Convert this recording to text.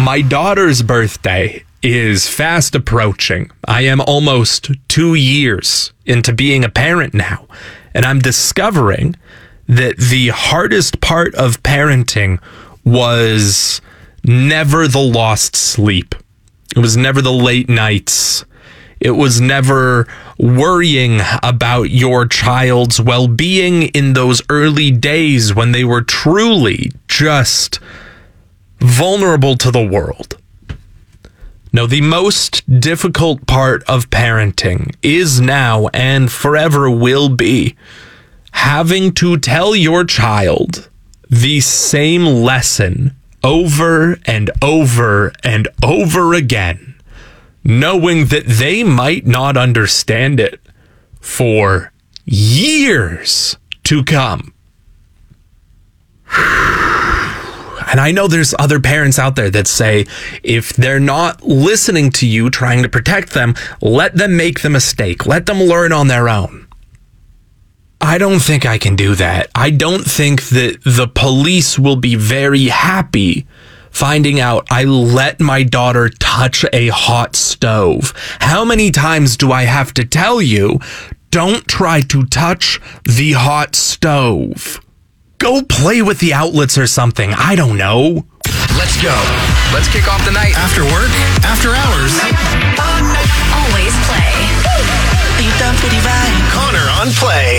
My daughter's birthday is fast approaching. I am almost 2 years into being a parent now, and I'm discovering that the hardest part of parenting was never the lost sleep. It was never the late nights. It was never worrying about your child's well-being in those early days when they were truly just vulnerable to the world. No, the most difficult part of parenting is now and forever will be having to tell your child the same lesson over and over and over again, knowing that they might not understand it for years to come. And I know there's other parents out there that say, if they're not listening to you, trying to protect them, let them make the mistake. Let them learn on their own. I don't think I can do that. I don't think that the police will be very happy finding out I let my daughter touch a hot stove. How many times do I have to tell you, don't try to touch the hot stove? Go play with the outlets or something. I don't know. Let's go. Let's kick off the night. After work, after hours. Always play. Connor on Play.